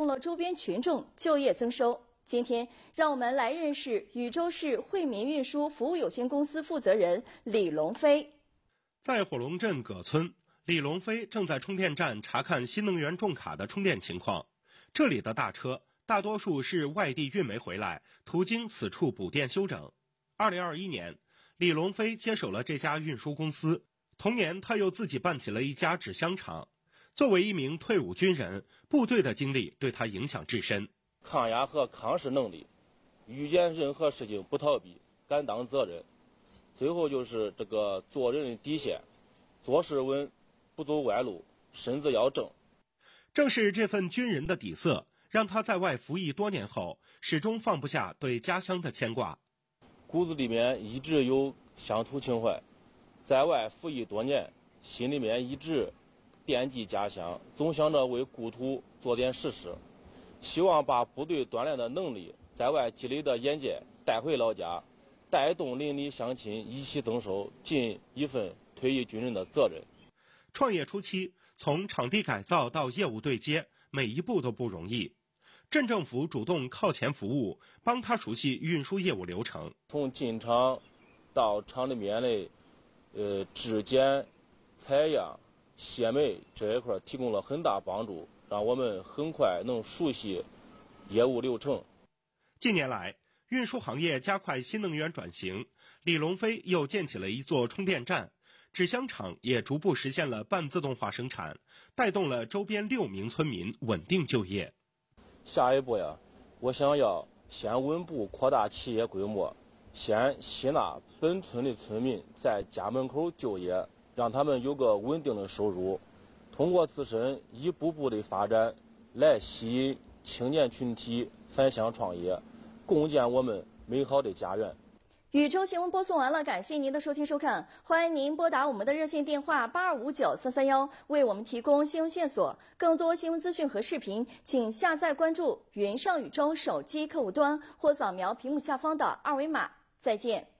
了周边群众就业增收。今天，让我们来认识禹州市惠民运输服务有限公司负责人李龙飞。 在火龙镇葛村，李龙飞正在充电站查看新能源重卡的充电情况。这里的大车大多数是外地运煤回来，途经此处补电修整。2021年，李龙飞接手了这家运输公司，同年他又自己办起了一家纸箱厂。作为一名退伍军人，部队的经历对他影响至深。 抗压和抗事能力，遇见任何事情不逃避，敢当责任。最后就是这个做人的底线，做事稳，不走歪路，身子要正。 正是这份军人的底色，让他在外服役多年后，始终放不下对家乡的牵挂。 骨子里面一直有乡土情怀，在外服役多年，心里面一直惦记家乡，总想着为故土做点实事。希望把部队锻炼的能力，在外积累的眼界带回老家，带动邻里乡亲一起增收，尽一份退役军人的责任。 创业初期，从场地改造到业务对接，每一步都不容易。镇政府主动靠前服务，帮他熟悉运输业务流程。 从进厂到厂里面的质检、采样、卸煤这一块提供了很大帮助，让我们很快能熟悉业务流程。 近年来，运输行业加快新能源转型，李龙飞又建起了一座充电站，纸箱厂也逐步实现了半自动化生产，带动了周边6名村民稳定就业。 下一步我想要先稳步扩大企业规模，先吸纳本村的村民在家门口就业，让他们有个稳定的收入，通过自身一步步的发展，来吸引青年群体返乡创业，共建我们美好的家园。 禹州新闻播送完了，感谢您的收听收看，欢迎您拨打我们的热线电话8259-331，为我们提供新闻线索。更多新闻资讯和视频，请下载关注云上禹州手机客户端或扫描屏幕下方的二维码。再见。